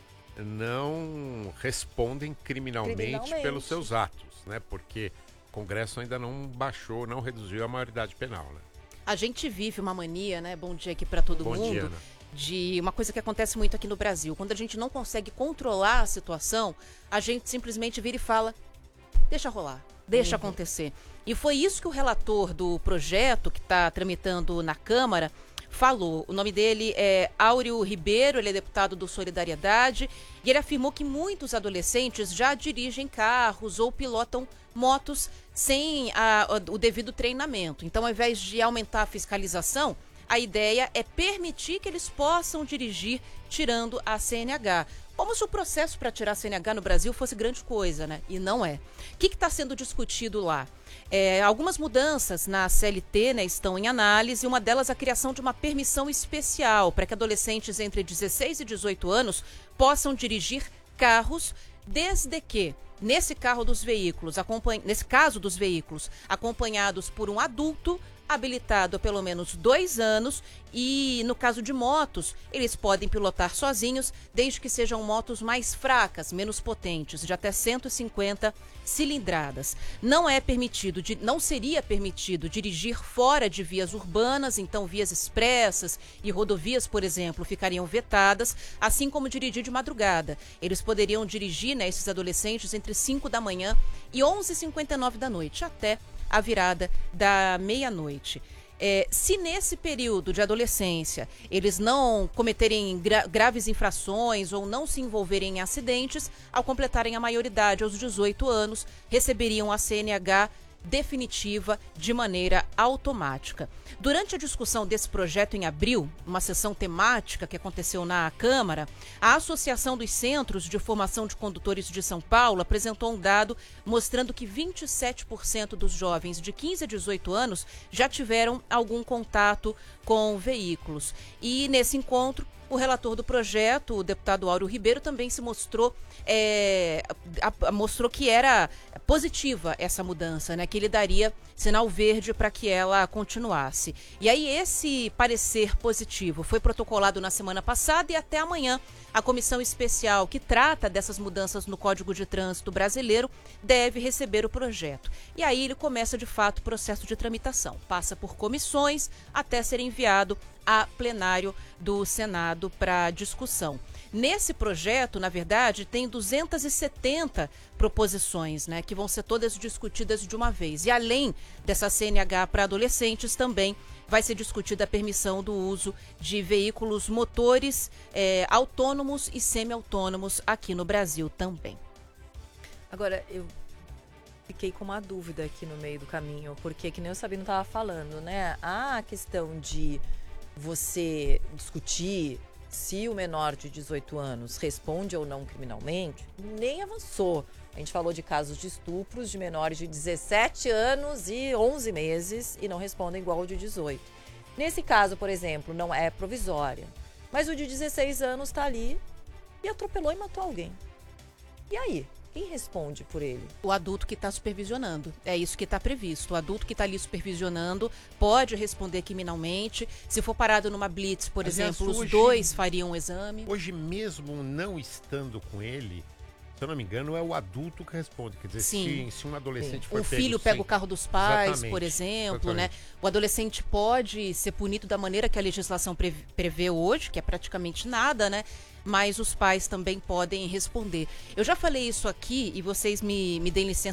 não respondem criminalmente pelos seus atos, né? Porque o Congresso ainda não baixou, não reduziu a maioridade penal, né? A gente vive uma mania, né? Bom dia aqui para todo mundo. Bom dia, Ana. De uma coisa que acontece muito aqui no Brasil. Quando a gente não consegue controlar a situação, a gente simplesmente vira e fala: deixa rolar, deixa acontecer. E foi isso que o relator do projeto que está tramitando na Câmara falou. O nome dele é Áureo Ribeiro, ele é deputado do Solidariedade, e ele afirmou que muitos adolescentes já dirigem carros ou pilotam motos sem o devido treinamento. Então, ao invés de aumentar a fiscalização, a ideia é permitir que eles possam dirigir tirando a CNH. Como se o processo para tirar a CNH no Brasil fosse grande coisa, né? E não é. O que está sendo discutido lá? Algumas mudanças na CLT, né, estão em análise, uma delas a criação de uma permissão especial para que adolescentes entre 16 e 18 anos possam dirigir carros, desde que, nesse caso dos veículos, acompanhados por um adulto habilitado há pelo menos 2 anos, e no caso de motos, eles podem pilotar sozinhos, desde que sejam motos mais fracas, menos potentes, de até 150 cilindradas. Não seria permitido dirigir fora de vias urbanas, então vias expressas e rodovias, por exemplo, ficariam vetadas, assim como dirigir de madrugada. Eles poderiam dirigir, né, esses adolescentes, entre 5 da manhã e 11h59 da noite, até a virada da meia-noite. Se nesse período de adolescência eles não cometerem graves infrações ou não se envolverem em acidentes, ao completarem a maioridade aos 18 anos, receberiam a CNH definitiva de maneira automática. Durante a discussão desse projeto em abril, uma sessão temática que aconteceu na Câmara, a Associação dos Centros de Formação de Condutores de São Paulo apresentou um dado mostrando que 27% dos jovens de 15 a 18 anos já tiveram algum contato com veículos. E nesse encontro, o relator do projeto, o deputado Áureo Ribeiro, também se mostrou que era positiva essa mudança, né? Que ele daria sinal verde para que ela continuasse. E aí esse parecer positivo foi protocolado na semana passada, e até amanhã a comissão especial que trata dessas mudanças no Código de Trânsito brasileiro deve receber o projeto. E aí ele começa de fato o processo de tramitação. Passa por comissões até ser enviado a plenário do Senado para discussão. Nesse projeto, na verdade, tem 270 proposições, né, que vão ser todas discutidas de uma vez. E além dessa CNH para adolescentes, também vai ser discutida a permissão do uso de veículos motores autônomos e semi-autônomos aqui no Brasil também. Agora, eu fiquei com uma dúvida aqui no meio do caminho, porque, que nem o Sabino estava falando, né? A questão de você discutir se o menor de 18 anos responde ou não criminalmente, nem avançou. A gente falou de casos de estupros de menores de 17 anos e 11 meses e não respondem igual ao de 18. Nesse caso, por exemplo, não é provisória, mas o de 16 anos está ali e atropelou e matou alguém. E aí? Quem responde por ele? O adulto que está supervisionando. É isso que está previsto. O adulto que está ali supervisionando pode responder criminalmente. Se for parado numa blitz, por exemplo, os dois fariam um exame. Hoje mesmo, não estando com ele, se eu não me engano, é o adulto que responde. Quer dizer, se um adolescente for um filho pega o carro dos pais, Exatamente. por exemplo, Exatamente. né? O adolescente pode ser punido da maneira que a legislação prevê hoje, que é praticamente nada, né? Mas os pais também podem responder. Eu já falei isso aqui e vocês me deem licença